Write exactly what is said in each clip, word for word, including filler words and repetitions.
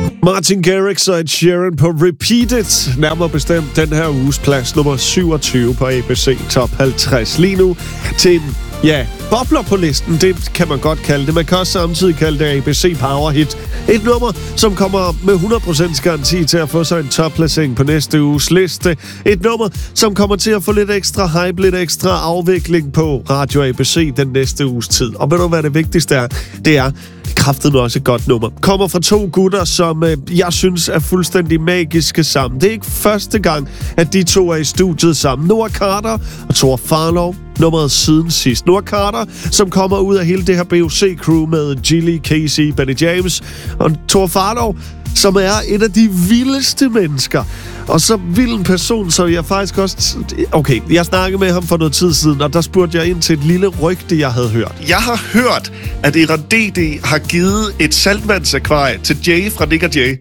Martin Garrix og Ed Sheeran på Repeated. Nærmere bestemt den her uges plads nummer syvogtyve på A B C Top halvtreds. Lige nu til en, ja, bobler på listen, det kan man godt kalde det. Man kan også samtidig kalde det A B C Power Hit. Et nummer, som kommer med hundrede procent garanti til at få sig en topplacering på næste uges liste. Et nummer, som kommer til at få lidt ekstra hype, lidt ekstra afvikling på Radio A B C den næste uges tid. Og ved du, hvad det vigtigste er? Det er kraftedeme også et godt nummer. Kommer fra to gutter, som øh, jeg synes er fuldstændig magiske sammen. Det er ikke første gang, at de to er i studiet sammen. Noah Carter og Thor Farlow. Nummeret siden sidst. Noah Carter, som kommer ud af hele det her B O C-crew med Gilly, Casey, Benny James. Og Thor Farlow, som er et af de vildeste mennesker. Og så vild en person, så jeg faktisk også... Okay, jeg snakkede med ham for noget tid siden, og der spurgte jeg ind til et lille rygte, jeg havde hørt. Jeg har hørt, at Eran D D har givet et saltvandsakvarie til Jay fra Nick og Jay.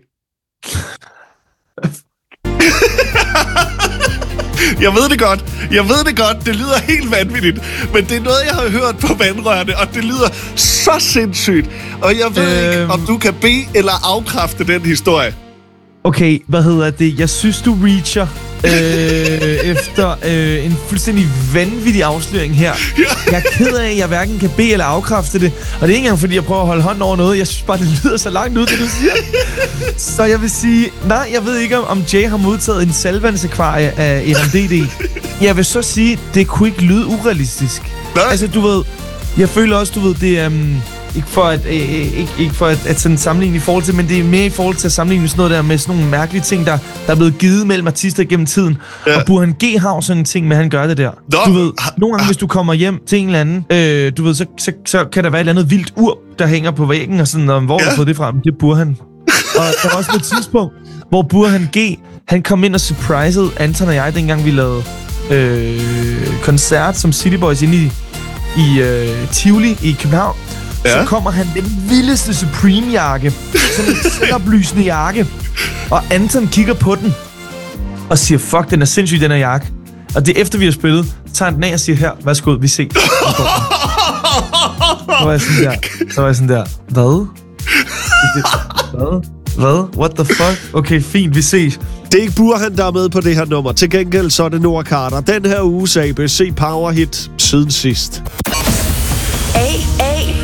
Jeg ved det godt. Jeg ved det godt. Det lyder helt vanvittigt. Men det er noget, jeg har hørt på vandrørene, og det lyder så sindssygt. Og jeg ved øhm... ikke, om du kan bede eller afkræfte den historie. Okay, hvad hedder det? Jeg synes, du reacher øh, efter øh, en fuldstændig vanvittig afsløring her. Jeg er ked af, at jeg hverken kan bede eller afkræfte det. Og det er ikke engang, fordi jeg prøver at holde hånden over noget. Jeg synes bare, det lyder så langt ud, det du siger. Så jeg vil sige, nej, jeg ved ikke, om Jay har modtaget en saltvandsakvarie af Eran D D. Jeg vil så sige, det kunne ikke lyde urealistisk. Nej. Altså, du ved, jeg føler også, du ved, det er... Um, Ikke for at, øh, ikke, ikke for at, at sådan sammenligne i forhold til, men det er mere i forhold til at sammenligne med sådan noget der med sådan nogle mærkelige ting, der, der er blevet givet mellem artister gennem tiden. Ja. Og Burhan G har sådan en ting med, at han gør det der. Nå, du ved, nogle gange, hvis du kommer hjem til en eller anden, øh, du ved, så, så, så kan der være et eller andet vildt ur, der hænger på væggen, og sådan, og hvor ja. har du fået det fra? Det er Burhan. Og der var også et tidspunkt, hvor Burhan G, han kom ind og surprisede Anton og jeg, dengang vi lavede øh, koncert som City Boys inde i, i øh, Tivoli i København. Ja. Så kommer han den vildeste Supreme-jakke. Sådan en selvoplysende jakke. Og Anton kigger på den og siger, fuck, den er sindssyg, den her jakke. Og det efter vi har spillet, tager han den af og siger, her, værsgo, vi ses. Så var jeg sådan der. Så var jeg sådan der. Hvad? Hvad? Hvad? What the fuck? Okay, fint, vi ses. Det er ikke Burhan, der er med på det her nummer. Til gengæld så er det Noah Carter. Den her uges A B C Power Hit siden sidst. A, A,